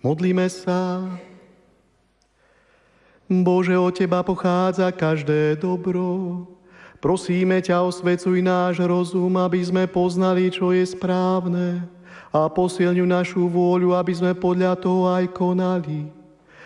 Modlíme sa. Bože, od Teba pochádza každé dobro. Prosíme ťa, osvecuj náš rozum, aby sme poznali, čo je správne, a posilňuj našu vôľu, aby sme podľa toho aj konali.